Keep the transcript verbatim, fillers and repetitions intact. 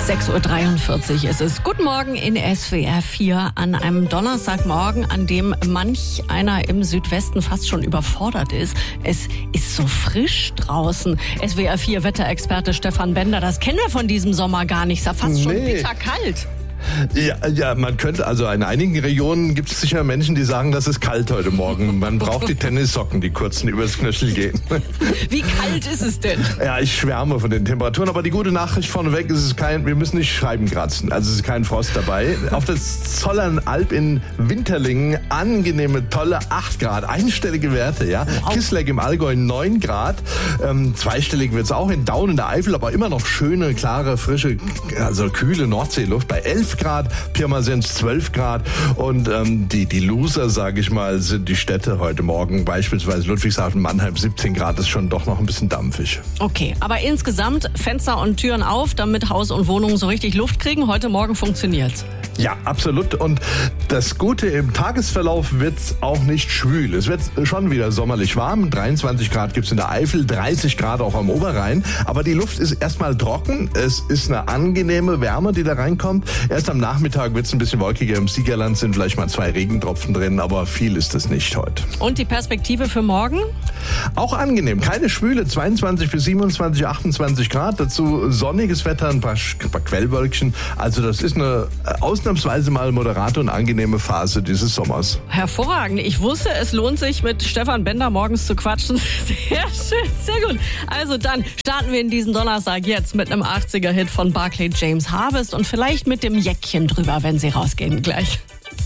sechs Uhr dreiundvierzig ist es. Guten Morgen in S W R vier an einem Donnerstagmorgen, an dem manch einer im Südwesten fast schon überfordert ist. Es ist so frisch draußen. S W R vier Wetterexperte Stefan Bender, das kennen wir von diesem Sommer gar nicht. Ist ja fast schon Nee. bitterkalt. Ja, ja, man könnte, also in einigen Regionen gibt es sicher Menschen, die sagen, das ist kalt heute Morgen. Man braucht die Tennissocken, die kurzen übers Knöchel gehen. Wie kalt ist es denn? Ja, ich schwärme von den Temperaturen, aber die gute Nachricht vorneweg ist es kein, wir müssen nicht Scheiben kratzen, also es ist kein Frost dabei. Auf der Zollernalb in Winterlingen angenehme, tolle acht Grad, einstellige Werte, ja. Wow. Kisleck im Allgäu neun Grad, ähm, zweistellig wird es auch in Daun in der Eifel, aber immer noch schöne, klare, frische, also kühle Nordseeluft bei elf Grad, Pirmasens zwölf Grad und ähm, die, die Loser, sage ich mal, sind die Städte heute Morgen, beispielsweise Ludwigshafen, Mannheim, siebzehn Grad, ist schon doch noch ein bisschen dampfig. Okay, aber insgesamt Fenster und Türen auf, damit Haus und Wohnung so richtig Luft kriegen. Heute Morgen funktioniert's. Ja, absolut. Und das Gute, im Tagesverlauf wird's auch nicht schwül. Es wird schon wieder sommerlich warm. dreiundzwanzig Grad gibt's in der Eifel, dreißig Grad auch am Oberrhein. Aber die Luft ist erstmal trocken. Es ist eine angenehme Wärme, die da reinkommt. Erst am Nachmittag wird's ein bisschen wolkiger. Im Siegerland sind vielleicht mal zwei Regentropfen drin, aber viel ist es nicht heute. Und die Perspektive für morgen? Auch angenehm. Keine Schwüle. zweiundzwanzig bis siebenundzwanzig, achtundzwanzig Grad. Dazu sonniges Wetter, ein paar, ein paar Quellwölkchen. Also das ist eine ausnahmsweise mal moderate und angenehme Phase dieses Sommers. Hervorragend. Ich wusste, es lohnt sich, mit Stefan Bender morgens zu quatschen. Sehr schön, sehr gut. Also dann starten wir in diesen Donnerstag jetzt mit einem achtziger-Hit von Barclay James Harvest und vielleicht mit dem Jäckchen drüber, wenn Sie rausgehen gleich.